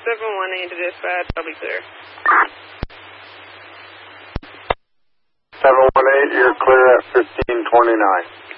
718 to dispatch, I'll be clear. 718, you're clear at 1529.